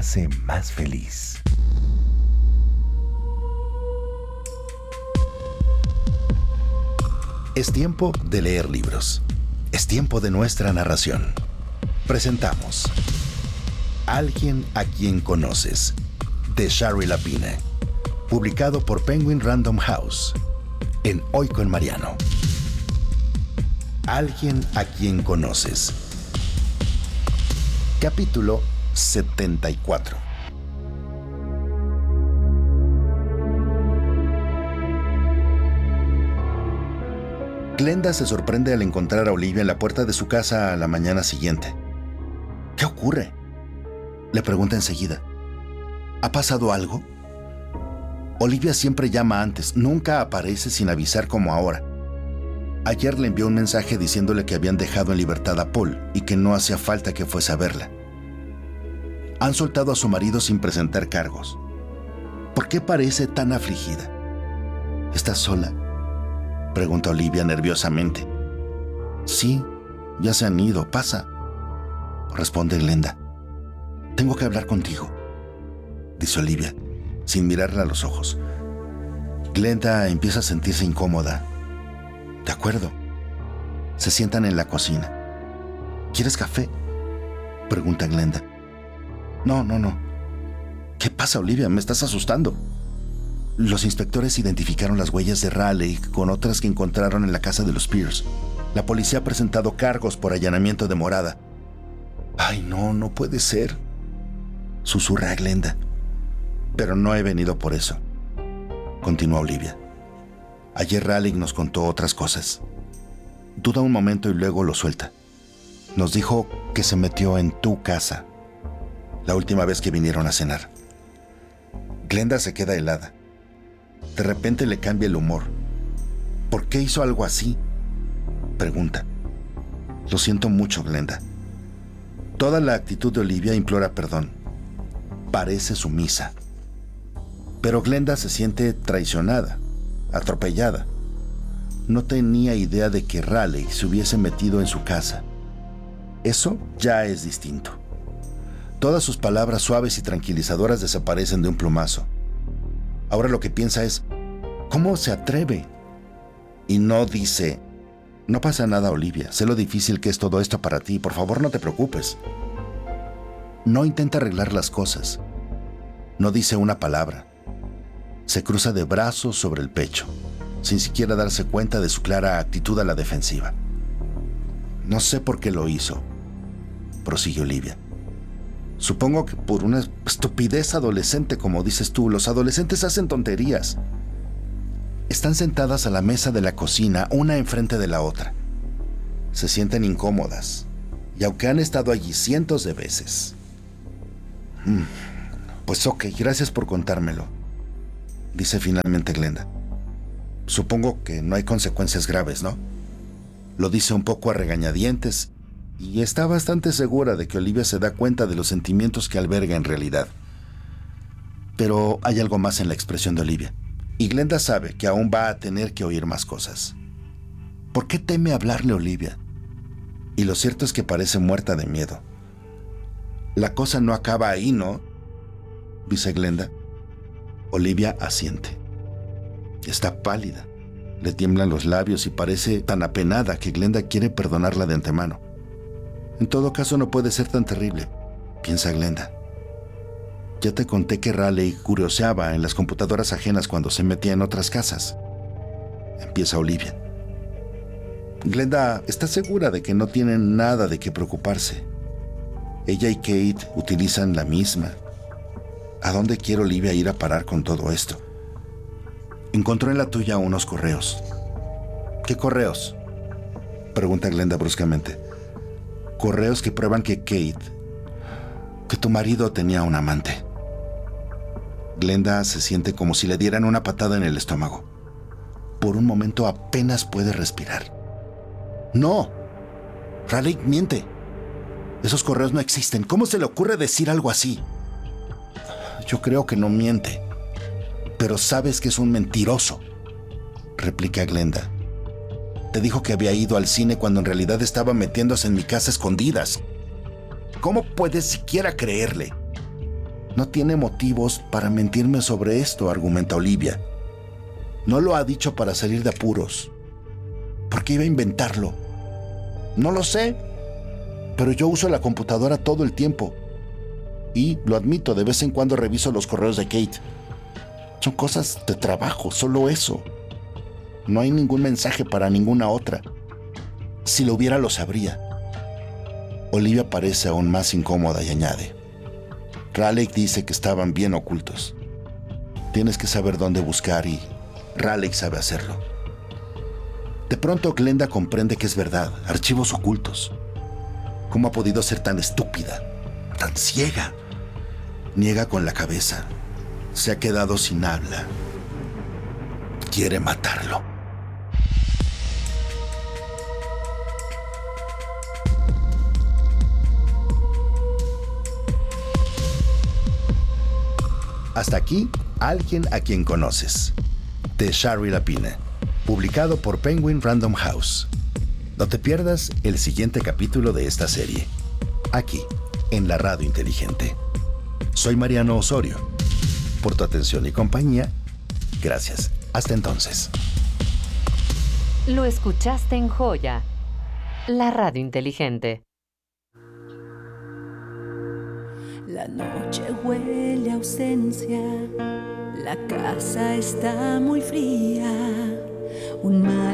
hace más feliz. Es tiempo de leer libros. Es tiempo de nuestra narración. Presentamos Alguien a quien conoces, de Shari Lapine, publicado por Penguin Random House, en Hoy con Mariano. Alguien a quien conoces. Capítulo 74. Glenda se sorprende al encontrar a Olivia en la puerta de su casa a la mañana siguiente. ¿Qué ocurre?, le pregunta enseguida. ¿Ha pasado algo? Olivia siempre llama antes, nunca aparece sin avisar como ahora. Ayer le envió un mensaje diciéndole que habían dejado en libertad a Paul y que no hacía falta que fuese a verla. Han soltado a su marido sin presentar cargos. ¿Por qué parece tan afligida? ¿Estás sola?, pregunta Olivia nerviosamente. Sí, ya se han ido, pasa, responde Glenda. Tengo que hablar contigo, dice Olivia, sin mirarla a los ojos. Glenda empieza a sentirse incómoda. De acuerdo. Se sientan en la cocina. ¿Quieres café?, pregunta Glenda. No. ¿Qué pasa, Olivia? Me estás asustando. Los inspectores identificaron las huellas de Raleigh con otras que encontraron en la casa de los Pierce. La policía ha presentado cargos por allanamiento de morada. Ay, no puede ser, susurra Glenda. Pero no he venido por eso, continúa Olivia. Ayer Raleigh nos contó otras cosas. Duda un momento y luego lo suelta. Nos dijo que se metió en tu casa la última vez que vinieron a cenar. Glenda se queda helada. De repente le cambia el humor. ¿Por qué hizo algo así?, pregunta. Lo siento mucho, Glenda. Toda la actitud de Olivia implora perdón. Parece sumisa. Pero Glenda se siente traicionada, atropellada. No tenía idea de que Raleigh se hubiese metido en su casa. Eso ya es distinto. Todas sus palabras suaves y tranquilizadoras desaparecen de un plumazo. Ahora lo que piensa es, ¿cómo se atreve? Y no dice, no pasa nada, Olivia, sé lo difícil que es todo esto para ti, por favor no te preocupes. No intenta arreglar las cosas. No dice una palabra. Se cruza de brazos sobre el pecho, sin siquiera darse cuenta de su clara actitud a la defensiva. No sé por qué lo hizo, prosigue Olivia. Supongo que por una estupidez adolescente, como dices tú. Los adolescentes hacen tonterías. Están sentadas a la mesa de la cocina, una enfrente de la otra. Se sienten incómodas, y aunque han estado allí cientos de veces. Pues ok, gracias por contármelo, dice finalmente Glenda. Supongo que no hay consecuencias graves, ¿no? Lo dice un poco a regañadientes, y está bastante segura de que Olivia se da cuenta de los sentimientos que alberga en realidad. Pero hay algo más en la expresión de Olivia, y Glenda sabe que aún va a tener que oír más cosas. ¿Por qué teme hablarle Olivia? Y lo cierto es que parece muerta de miedo. La cosa no acaba ahí, ¿no?, dice Glenda. Olivia asiente. Está pálida, le tiemblan los labios y parece tan apenada que Glenda quiere perdonarla de antemano. En todo caso, no puede ser tan terrible, piensa Glenda. Ya te conté que Raleigh curioseaba en las computadoras ajenas cuando se metía en otras casas, empieza Olivia. Glenda está segura de que no tienen nada de qué preocuparse. Ella y Kate utilizan la misma. ¿A dónde quiere Olivia ir a parar con todo esto? Encontró en la tuya unos correos. ¿Qué correos?, pregunta Glenda bruscamente. Correos que prueban que tu marido tenía un amante. Glenda se siente como si le dieran una patada en el estómago. Por un momento apenas puede respirar. ¡No! Raleigh miente. Esos correos no existen. ¿Cómo se le ocurre decir algo así? Yo creo que no miente. Pero sabes que es un mentiroso, replica Glenda. Te dijo que había ido al cine cuando en realidad estaba metiéndose en mi casa a escondidas. ¿Cómo puedes siquiera creerle? No tiene motivos para mentirme sobre esto, argumenta Olivia. No lo ha dicho para salir de apuros. ¿Por qué iba a inventarlo? No lo sé, pero yo uso la computadora todo el tiempo. Y, lo admito, de vez en cuando reviso los correos de Kate. Son cosas de trabajo, solo eso. No hay ningún mensaje para ninguna otra. Si lo hubiera, lo sabría. Olivia parece aún más incómoda y añade: Raleigh dice que estaban bien ocultos. Tienes que saber dónde buscar y Raleigh sabe hacerlo. De pronto Glenda comprende que es verdad, archivos ocultos. ¿Cómo ha podido ser tan estúpida, tan ciega? Niega con la cabeza. Se ha quedado sin habla. Quiere matarlo. Hasta aquí, Alguien a quien conoces, de Shari Lapine, publicado por Penguin Random House. No te pierdas el siguiente capítulo de esta serie, aquí, en la Radio Inteligente. Soy Mariano Osorio. Por tu atención y compañía, gracias. Hasta entonces. Lo escuchaste en Joya, la Radio Inteligente. La noche huele a ausencia, la casa está muy fría, un mal